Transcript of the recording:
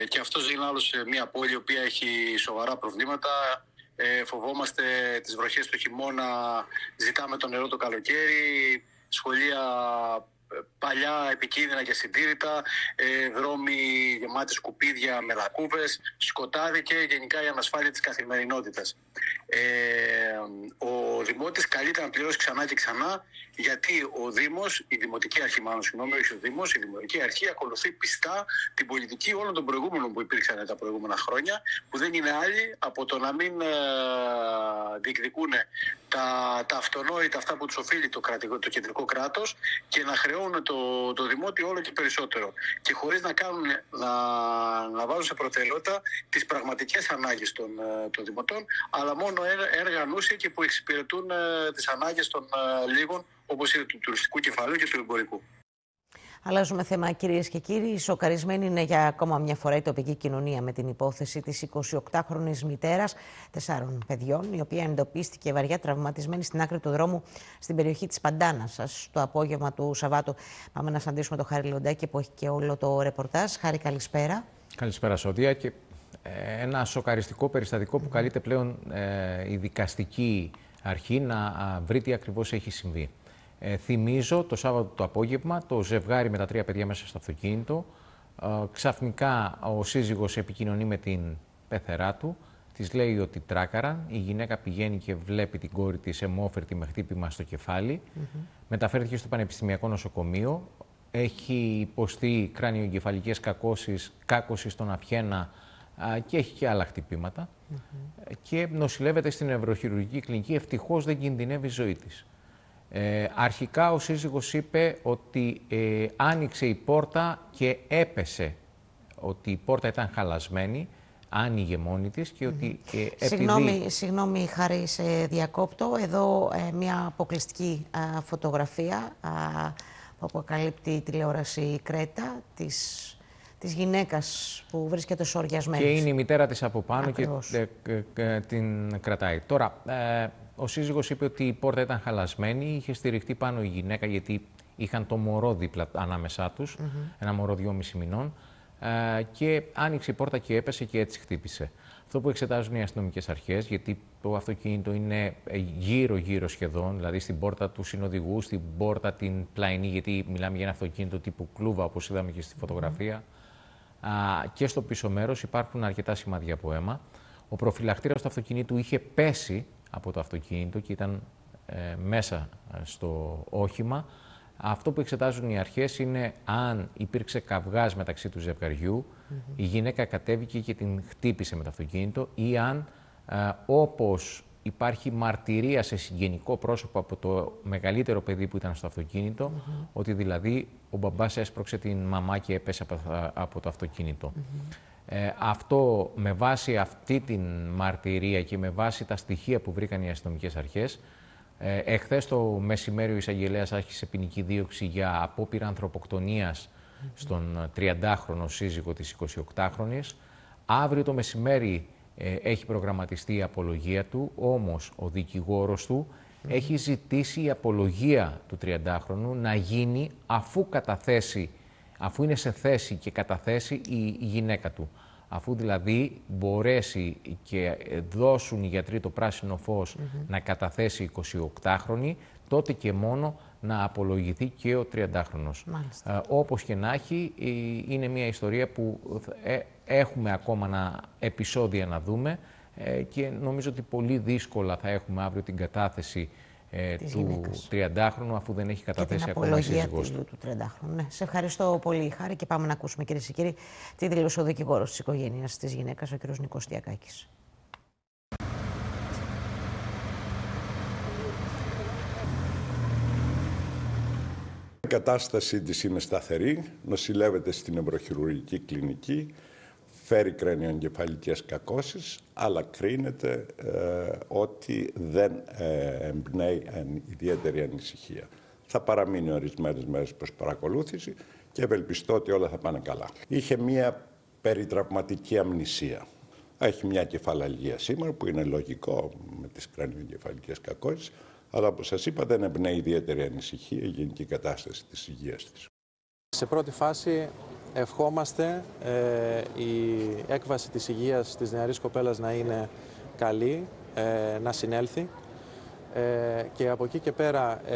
Και αυτός είναι άλλος μια πόλη η οποία έχει σοβαρά προβλήματα. Φοβόμαστε τις βροχές του χειμώνα, ζητάμε το νερό το καλοκαίρι, σχολεία παλιά, επικίνδυνα και συντήρητα, δρόμοι γεμάτοι σκουπίδια με λακκούβες, σκοτάδι και γενικά η ανασφάλεια της καθημερινότητας. Ο Δημότης καλείται να πληρώσει ξανά και ξανά, γιατί ο Δήμος, η Δημοτική Αρχή, όχι ο Δήμος, η Δημοτική Αρχή ακολουθεί πιστά την πολιτική όλων των προηγούμενων που υπήρξαν τα προηγούμενα χρόνια, που δεν είναι άλλη από το να μην διεκδικούν τα αυτονόητα, αυτά που τους οφείλει το κεντρικό κράτος, και να χρεώνουν το Δημότη όλο και περισσότερο. Και χωρίς να βάζουν σε προτεραιότητα τις πραγματικές ανάγκες των Δημοτών, αλλά μόνο έργα ανούσια και που εξυπηρετούν τις ανάγκες των λίγων, όπως είναι του τουριστικού κεφαλαίου και του εμπορικού. Αλλάζουμε θέμα, κυρίες και κύριοι. Σοκαρισμένη είναι για ακόμα μια φορά η τοπική κοινωνία με την υπόθεση της 28χρονης μητέρας 4 παιδιών, η οποία εντοπίστηκε βαριά τραυματισμένη στην άκρη του δρόμου στην περιοχή της Παντάνας το απόγευμα του Σαββάτου. Πάμε να συναντήσουμε τον Χάρη Λοντάκη που έχει και όλο το ρεπορτάζ. Χάρη, καλησπέρα. Καλησπέρα, Σωτία. Και ένα σοκαριστικό περιστατικό που καλείται πλέον η δικαστική αρχή να βρει τι ακριβώς έχει συμβεί. Θυμίζω, το Σάββατο το απόγευμα, το ζευγάρι με τα 3 παιδιά μέσα στο αυτοκίνητο. Ξαφνικά ο σύζυγος επικοινωνεί με την πεθερά του, της λέει ότι τράκαραν. Η γυναίκα πηγαίνει και βλέπει την κόρη της αιμόφερτη με χτύπημα στο κεφάλι. Μεταφέρθηκε στο Πανεπιστημιακό Νοσοκομείο. Έχει υποστεί κρανιοεγκεφαλικές κάκωση στον αυχένα και έχει και άλλα χτυπήματα. Και νοσηλεύεται στην νευροχειρουργική κλινική. Ευτυχώς δεν κινδυνεύει η ζωή της. Αρχικά ο σύζυγος είπε ότι άνοιξε η πόρτα και έπεσε, ότι η πόρτα ήταν χαλασμένη, άνοιγε μόνη της και ότι επειδή... Συγγνώμη Χάρη, σε διακόπτω. Εδώ μια αποκλειστική φωτογραφία που αποκαλύπτει η τηλεόραση Κρέτα της γυναίκας που βρίσκεται σοριασμένη. Και είναι η μητέρα της από πάνω. Ακριβώς. Και την κρατάει. Τώρα, ο σύζυγος είπε ότι η πόρτα ήταν χαλασμένη, είχε στηριχτεί πάνω η γυναίκα γιατί είχαν το μωρό δίπλα ανάμεσά τους, ένα μωρό 2,5 μηνών, και άνοιξε η πόρτα και έπεσε και έτσι χτύπησε. Αυτό που εξετάζουν οι αστυνομικές αρχές, γιατί το αυτοκίνητο είναι γύρω-γύρω σχεδόν, δηλαδή στην πόρτα του συνοδηγού, στην πόρτα την πλαϊνή, γιατί μιλάμε για ένα αυτοκίνητο τύπου κλούβα, όπως είδαμε και στη φωτογραφία, και στο πίσω μέρος υπάρχουν αρκετά σημάδια από αίμα. Ο προφυλακτήρας του αυτοκινήτου είχε πέσει από το αυτοκίνητο και ήταν μέσα στο όχημα. Αυτό που εξετάζουν οι αρχές είναι αν υπήρξε καυγάς μεταξύ του ζευγαριού, η γυναίκα κατέβηκε και την χτύπησε με το αυτοκίνητο, ή αν όπως υπάρχει μαρτυρία σε συγγενικό πρόσωπο από το μεγαλύτερο παιδί που ήταν στο αυτοκίνητο, ότι δηλαδή ο μπαμπάς έσπρωξε την μαμά και έπεσε από το αυτοκίνητο. Αυτό, με βάση αυτή την μαρτυρία και με βάση τα στοιχεία που βρήκαν οι αστυνομικές αρχές, εχθές το μεσημέρι ο εισαγγελέας άρχισε ποινική δίωξη για απόπειρα ανθρωποκτονίας στον 30χρονο σύζυγο της 28χρονης. Αύριο το μεσημέρι έχει προγραμματιστεί η απολογία του, όμως ο δικηγόρος του έχει ζητήσει η απολογία του 30χρονου να γίνει αφού είναι σε θέση και καταθέσει η γυναίκα του. Αφού δηλαδή μπορέσει και δώσουν οι γιατροί το πράσινο φως να καταθέσει 28χρονη, τότε και μόνο να απολογηθεί και ο 30χρονος. Όπως και να έχει, είναι μια ιστορία που έχουμε ακόμα επεισόδια να δούμε και νομίζω ότι πολύ δύσκολα θα έχουμε αύριο την κατάθεση του 30χρονου, αφού δεν έχει καταθέσει ακόμα η σύζυγός του. 30χρονου. Ναι. Σε ευχαριστώ πολύ, Χάρη, και πάμε να ακούσουμε, κυρίες και κύριοι, τι δήλωσε ο δικηγόρος της οικογένειας της γυναίκας, ο κ. Νίκος Διακάκης. Η κατάστασή της είναι σταθερή, νοσηλεύεται στην νευροχειρουργική κλινική, φέρει κρανιοεγκεφαλικές κακώσεις, αλλά κρίνεται ότι δεν εμπνέει ιδιαίτερη ανησυχία. Θα παραμείνει ορισμένες μέρες προς παρακολούθηση και ευελπιστώ ότι όλα θα πάνε καλά. Είχε μία περιτραυματική αμνησία. Έχει μια κεφαλαλγία σήμερα που είναι λογικό με τις κρανιοεγκεφαλικές κακώσεις, αλλά όπως σας είπα δεν εμπνέει ιδιαίτερη ανησυχία η γενική κατάσταση της υγείας της. Σε πρώτη φάση Ευχόμαστε η έκβαση της υγείας της νεαρής κοπέλας να είναι καλή, να συνέλθει και από εκεί και πέρα